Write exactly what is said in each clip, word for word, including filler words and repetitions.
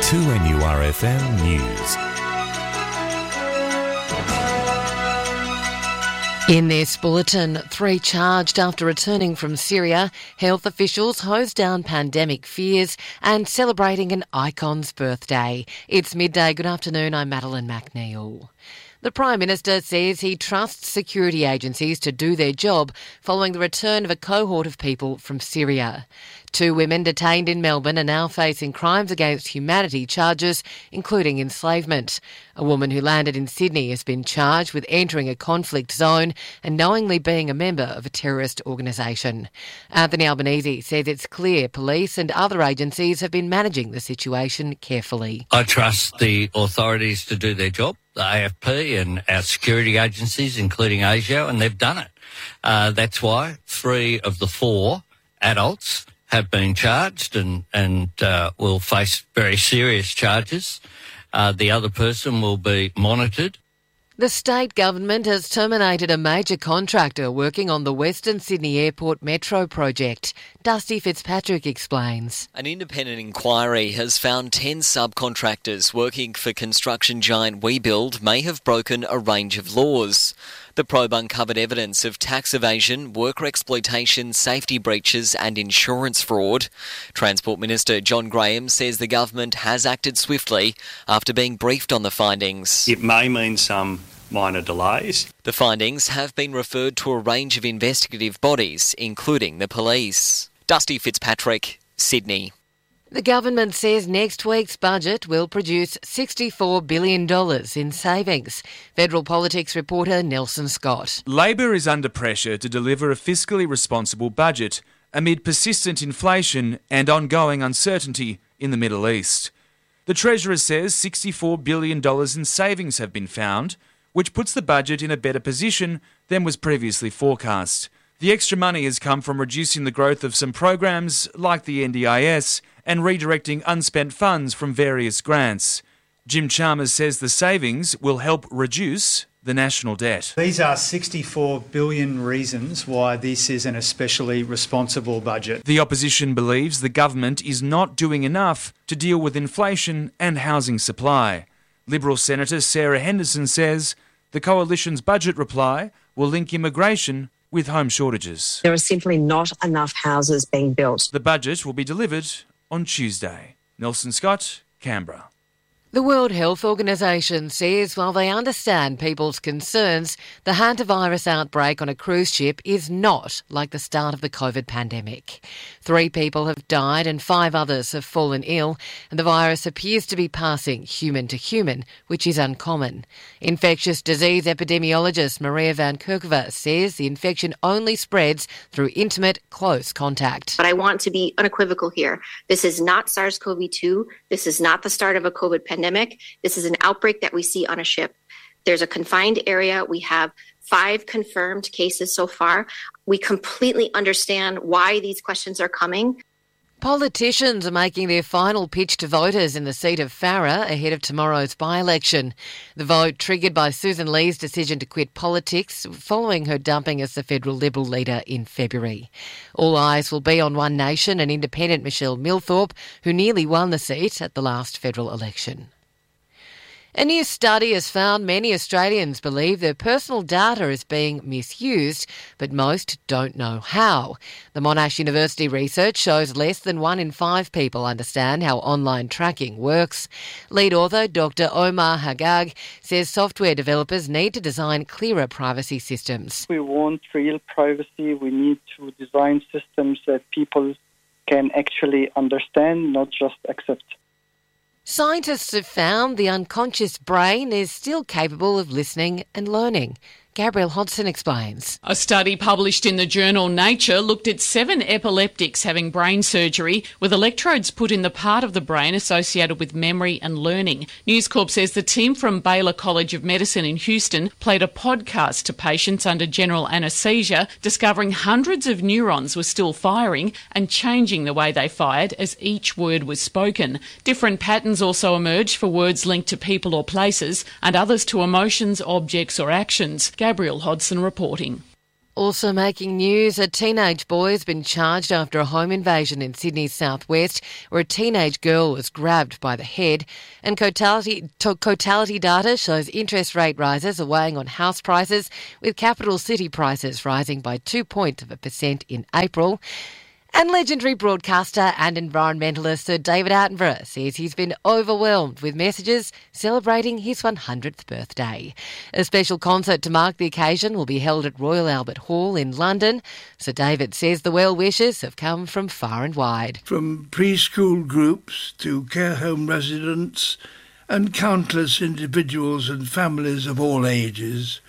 two N U R F M News. In this bulletin, three charged after returning from Syria, health officials hose down pandemic fears and celebrating an icon's birthday. It's midday. Good afternoon, I'm Madeline McNeil. The Prime Minister says he trusts security agencies to do their job following the return of a cohort of people from Syria. Two women detained in Melbourne are now facing crimes against humanity charges, including enslavement. A woman who landed in Sydney has been charged with entering a conflict zone and knowingly being a member of a terrorist organisation. Anthony Albanese says it's clear police and other agencies have been managing the situation carefully. I trust the authorities to do their job, the A F P and our security agencies, including ASIO, and they've done it. Uh, that's why three of the four adults have been charged and, and uh, will face very serious charges. Uh, the other person will be monitored. The state government has terminated a major contractor working on the Western Sydney Airport Metro project. Dusty Fitzpatrick explains. An independent inquiry has found ten subcontractors working for construction giant WeBuild may have broken a range of laws. The probe uncovered evidence of tax evasion, worker exploitation, safety breaches and insurance fraud. Transport Minister John Graham says the government has acted swiftly after being briefed on the findings. It may mean some minor delays. The findings have been referred to a range of investigative bodies, including the police. Dusty Fitzpatrick, Sydney. The government says next week's budget will produce sixty-four billion dollars in savings. Federal politics reporter Nelson Scott. Labor is under pressure to deliver a fiscally responsible budget amid persistent inflation and ongoing uncertainty in the Middle East. The Treasurer says sixty-four billion dollars in savings have been found, which puts the budget in a better position than was previously forecast. The extra money has come from reducing the growth of some programs like the N D I S and redirecting unspent funds from various grants. Jim Chalmers says the savings will help reduce the national debt. These are sixty-four billion reasons why this is an especially responsible budget. The opposition believes the government is not doing enough to deal with inflation and housing supply. Liberal Senator Sarah Henderson says the coalition's budget reply will link immigration with home shortages. There are simply not enough houses being built. The budget will be delivered on Tuesday. Nelson Scott, Canberra. The World Health Organization says while they understand people's concerns, the hantavirus outbreak on a cruise ship is not like the start of the COVID pandemic. Three people have died and five others have fallen ill, and the virus appears to be passing human to human, which is uncommon. Infectious disease epidemiologist Maria Van Kerkhove says the infection only spreads through intimate, close contact. But I want to be unequivocal here. This is not SARS-C o V two. This is not the start of a COVID pandemic. This is an outbreak that we see on a ship. There's a confined area. We have five confirmed cases so far. We completely understand why these questions are coming. Politicians are making their final pitch to voters in the seat of Farrer ahead of tomorrow's by-election. The vote triggered by Susan Lee's decision to quit politics following her dumping as the federal Liberal leader in February. All eyes will be on One Nation and independent Michelle Milthorpe, who nearly won the seat at the last federal election. A new study has found many Australians believe their personal data is being misused, but most don't know how. The Monash University research shows less than one in five people understand how online tracking works. Lead author Doctor Omar Haggag says software developers need to design clearer privacy systems. We want real privacy. We need to design systems that people can actually understand, not just accept. Scientists have found the unconscious brain is still capable of listening and learning. Gabrielle Hodson explains. A study published in the journal Nature looked at seven epileptics having brain surgery with electrodes put in the part of the brain associated with memory and learning. News Corp says the team from Baylor College of Medicine in Houston played a podcast to patients under general anaesthesia, discovering hundreds of neurons were still firing and changing the way they fired as each word was spoken. Different patterns also emerged for words linked to people or places and others to emotions, objects or actions. Gabrielle Hodson reporting. Also making news, a teenage boy has been charged after a home invasion in Sydney's southwest where a teenage girl was grabbed by the head. And Cotality, Cotality data shows interest rate rises are weighing on house prices, with capital city prices rising by two points of a percent in April. And legendary broadcaster and environmentalist Sir David Attenborough says he's been overwhelmed with messages celebrating his one hundredth birthday. A special concert to mark the occasion will be held at Royal Albert Hall in London. Sir David says the well wishes have come from far and wide. From preschool groups to care home residents and countless individuals and families of all ages.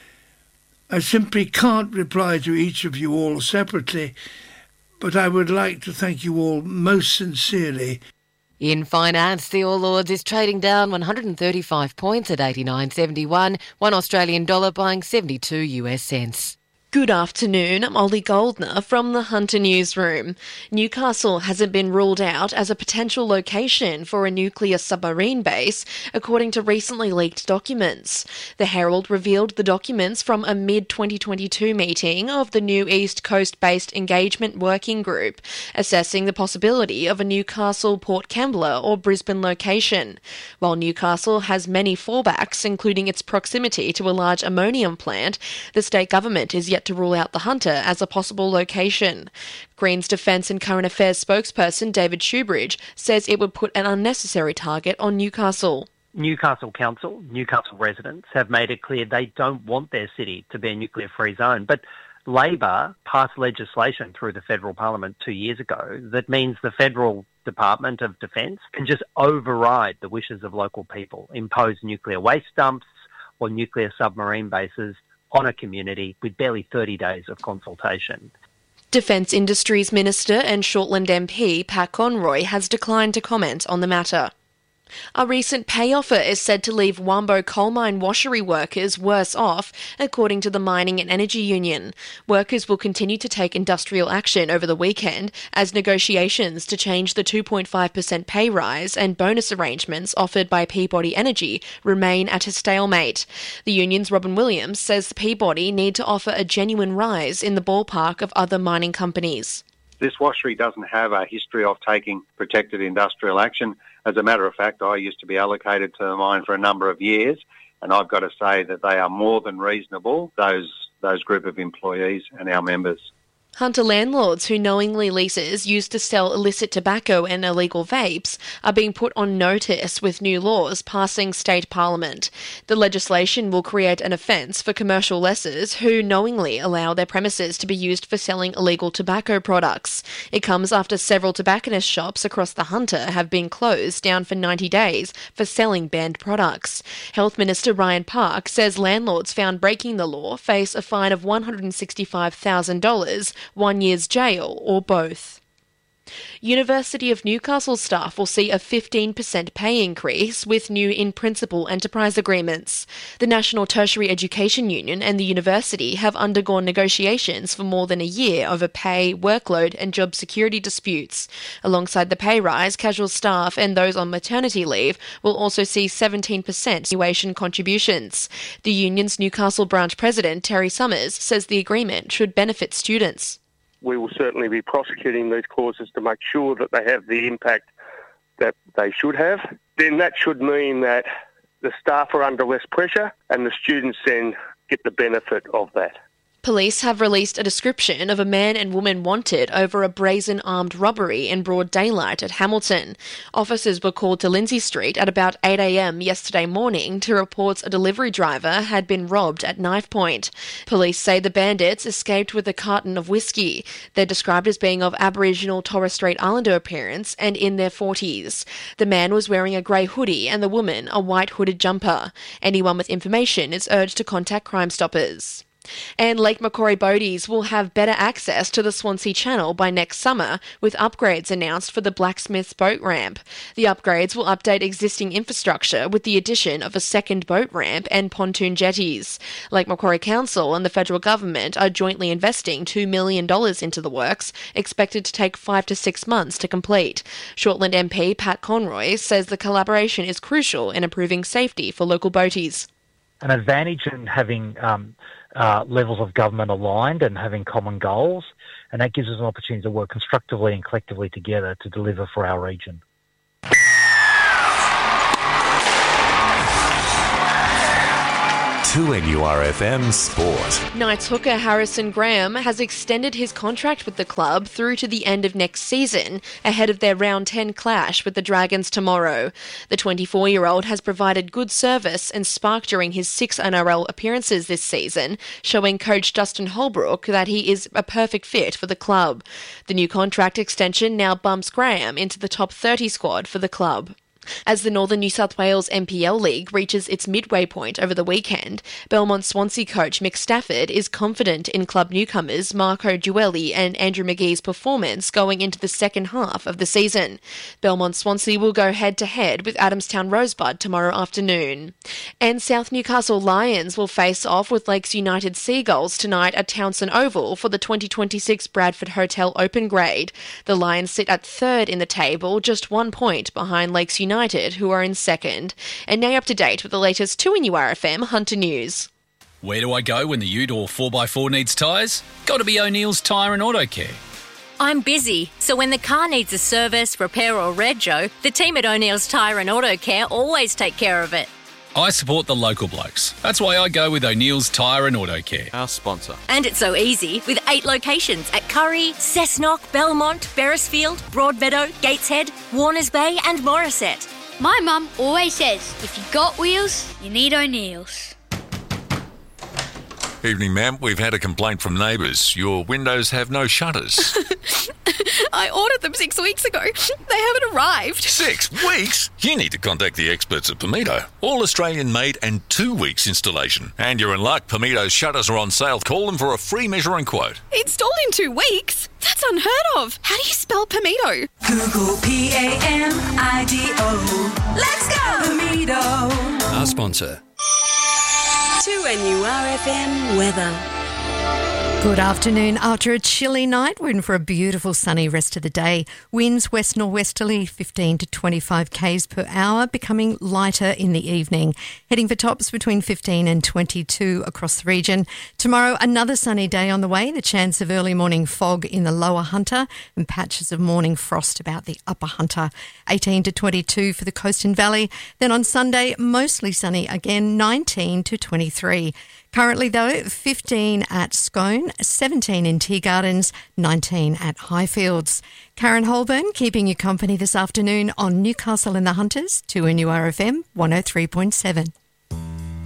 I simply can't reply to each of you all separately, but I would like to thank you all most sincerely. In finance, the All Ords is trading down one hundred thirty-five points at eighty-nine seventy-one, one Australian dollar buying seventy-two US cents. Good afternoon, I'm Ollie Goldner from the Hunter Newsroom. Newcastle hasn't been ruled out as a potential location for a nuclear submarine base, according to recently leaked documents. The Herald revealed the documents from a mid twenty twenty-two meeting of the new East Coast-based Engagement Working Group, assessing the possibility of a Newcastle, Port Kembla or Brisbane location. While Newcastle has many fallbacks, including its proximity to a large ammonium plant, the state government is yet to rule out the Hunter as a possible location. Greens Defence and Current Affairs spokesperson David Shoebridge says it would put an unnecessary target on Newcastle. Newcastle Council, Newcastle residents have made it clear they don't want their city to be a nuclear-free zone, but Labor passed legislation through the federal parliament two years ago that means the federal Department of Defence can just override the wishes of local people, impose nuclear waste dumps or nuclear submarine bases on a community with barely thirty days of consultation. Defence Industries Minister and Shortland M P Pat Conroy has declined to comment on the matter. A recent pay offer is said to leave Wambo coal mine washery workers worse off, according to the Mining and Energy Union. Workers will continue to take industrial action over the weekend as negotiations to change the two point five percent pay rise and bonus arrangements offered by Peabody Energy remain at a stalemate. The union's Robin Williams says the Peabody need to offer a genuine rise in the ballpark of other mining companies. This washery doesn't have a history of taking protected industrial action. As a matter of fact, I used to be allocated to the mine for a number of years, and I've got to say that they are more than reasonable, those those group of employees and our members. Hunter landlords who knowingly leases used to sell illicit tobacco and illegal vapes are being put on notice with new laws passing state parliament. The legislation will create an offence for commercial lessors who knowingly allow their premises to be used for selling illegal tobacco products. It comes after several tobacconist shops across the Hunter have been closed down for ninety days for selling banned products. Health Minister Ryan Park says landlords found breaking the law face a fine of one hundred sixty-five thousand dollars, one year's jail, or both. University of Newcastle staff will see a fifteen percent pay increase with new in-principle enterprise agreements. The National Tertiary Education Union and the university have undergone negotiations for more than a year over pay, workload and job security disputes. Alongside the pay rise, casual staff and those on maternity leave will also see seventeen percent tuition contributions. The union's Newcastle branch president, Terry Summers, says the agreement should benefit students. We will certainly be prosecuting these causes to make sure that they have the impact that they should have. Then that should mean that the staff are under less pressure and the students then get the benefit of that. Police have released a description of a man and woman wanted over a brazen armed robbery in broad daylight at Hamilton. Officers were called to Lindsay Street at about eight a.m. yesterday morning to report a delivery driver had been robbed at knife point. Police say the bandits escaped with a carton of whiskey. They're described as being of Aboriginal Torres Strait Islander appearance and in their forties. The man was wearing a grey hoodie and the woman a white hooded jumper. Anyone with information is urged to contact Crime Stoppers. And Lake Macquarie boaties will have better access to the Swansea Channel by next summer, with upgrades announced for the Blacksmiths boat ramp. The upgrades will update existing infrastructure with the addition of a second boat ramp and pontoon jetties. Lake Macquarie Council and the federal government are jointly investing two million dollars into the works, expected to take five to six months to complete. Shortland M P Pat Conroy says the collaboration is crucial in improving safety for local boaties. An advantage in having um, uh, levels of government aligned and having common goals, and that gives us an opportunity to work constructively and collectively together to deliver for our region. two N U R F M Sport. Knights hooker Harrison Graham has extended his contract with the club through to the end of next season, ahead of their round ten clash with the Dragons tomorrow. The twenty-four-year-old has provided good service and spark during his six N R L appearances this season, showing coach Justin Holbrook that he is a perfect fit for the club. The new contract extension now bumps Graham into the top thirty squad for the club. As the Northern New South Wales N P L League reaches its midway point over the weekend, Belmont Swansea coach Mick Stafford is confident in club newcomers Marco Duelli and Andrew McGee's performance going into the second half of the season. Belmont Swansea will go head-to-head with Adamstown Rosebud tomorrow afternoon. And South Newcastle Lions will face off with Lakes United Seagulls tonight at Townsend Oval for the twenty twenty-six Bradford Hotel Open Grade. The Lions sit at third in the table, just one point behind Lakes United. United, who are in second. And now up to date with the latest two N U R F M Hunter News. Where do I go when the ute or four by four needs tyres? Got to be O'Neill's Tyre and Auto Care. I'm busy, so when the car needs a service, repair or rego, the team at O'Neill's Tyre and Auto Care always take care of it. I support the local blokes. That's why I go with O'Neill's Tyre and Auto Care. Our sponsor. And it's so easy with eight locations at Curry, Cessnock, Belmont, Beresfield, Broadmeadow, Gateshead, Warners Bay and Morisset. My mum always says, if you got wheels, you need O'Neill's. Evening, ma'am. We've had a complaint from neighbours. Your windows have no shutters. I ordered them six weeks ago. They haven't arrived. Six weeks? You need to contact the experts at Pomito. All Australian made and two weeks installation. And you're in luck. Pomito's shutters are on sale. Call them for a free measuring quote. Installed in two weeks? That's unheard of. How do you spell Pomito? Google P A M I D O. Let's go! Pomito. Our sponsor. two N U R F M weather. Good afternoon. After a chilly night, we're in for a beautiful sunny rest of the day. Winds west norwesterly, fifteen to twenty-five k's per hour, becoming lighter in the evening. Heading for tops between fifteen and twenty-two across the region. Tomorrow, another sunny day on the way. The chance of early morning fog in the lower Hunter and patches of morning frost about the upper Hunter. eighteen to twenty-two for the Coast and Valley. Then on Sunday, mostly sunny again, nineteen to twenty-three. Currently, though, fifteen at Scone, seventeen in Tea Gardens, nineteen at Highfields. Karen Holburn keeping you company this afternoon on Newcastle and the Hunters, two N U R F M one oh three point seven.